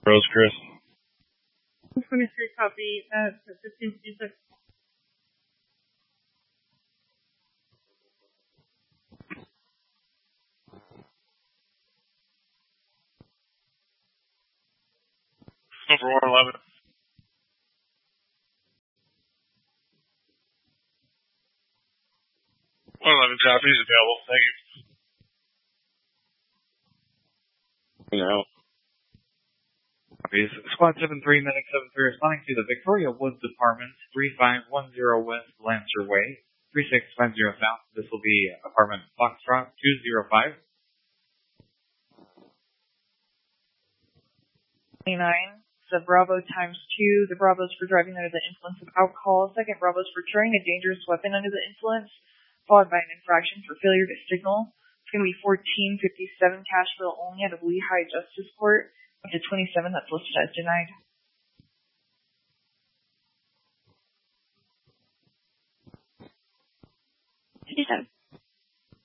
Rose Chris. 23 copy at 1556. Over 111. 111 copies available. Thank you. No. Copies. Squad 73, Medic 73, responding to the Victoria Woods Apartments, 3510 West Lancer Way, 3650 South. This will be apartment Foxtrot 205. 29. The Bravo times 2. The Bravo's for driving under the influence of alcohol. Second Bravo's for carrying a dangerous weapon under the influence, followed by an infraction for failure to signal. It's going to be 1457 cash bill only out of Lehigh Justice Court. Up to 27 that's listed as denied. 57.